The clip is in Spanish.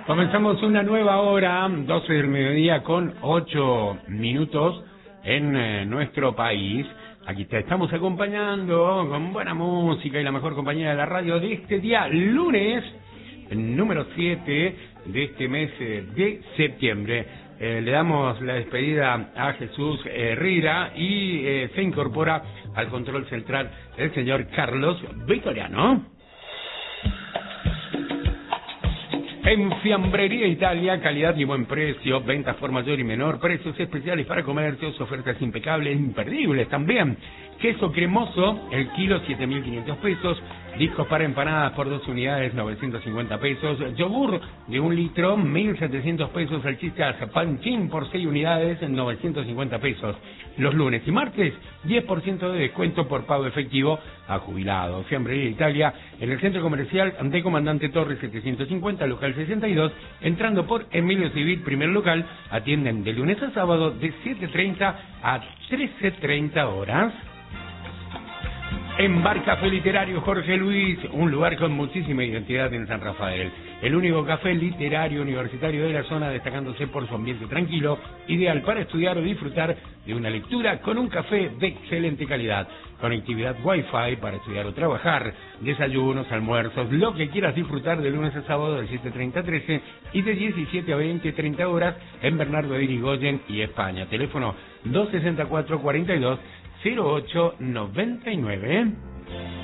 Comenzamos una nueva hora, 12 del mediodía con 8 minutos en nuestro país. Aquí te estamos acompañando con buena música y la mejor compañía de la radio de este día, lunes, número 7 de este mes de septiembre. Le damos la despedida a Jesús Herrera y se incorpora al control central el señor Carlos Vitoriano. En Fiambrería Italia, calidad y buen precio, ventas por mayor y menor, precios especiales para comercios, ofertas impecables, imperdibles también. Queso cremoso, el kilo 7.500 pesos, discos para empanadas por 2 unidades, 950 pesos, yogur de 1 litro, 1.700 pesos, salchichas panchín por 6 unidades, 950 pesos. Los lunes y martes, 10% de descuento por pago efectivo a jubilados. Fiambrería Italia, en el centro comercial de Comandante Torres 750, local 62, entrando por Emilio Civil, primer local, atienden de lunes a sábado de 7:30 a 13:30 horas. En Bar Café Literario Jorge Luis, un lugar con muchísima identidad en San Rafael. El único café literario universitario de la zona, destacándose por su ambiente tranquilo, ideal para estudiar o disfrutar de una lectura con un café de excelente calidad. Conectividad Wi-Fi para estudiar o trabajar, desayunos, almuerzos, lo que quieras disfrutar de lunes a sábado de 7:30 a 13 y de 17 a 20:30 horas en Bernardo de Irigoyen y España. Teléfono 264 42 0899.